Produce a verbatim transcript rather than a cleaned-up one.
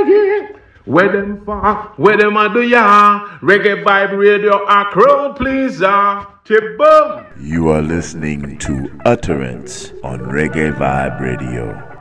reggae. Where them far, where them a do ya? Reggae Vibe Radio, a crowd pleaser. Chibum. You are listening to Utterance on Reggae Vibe Radio.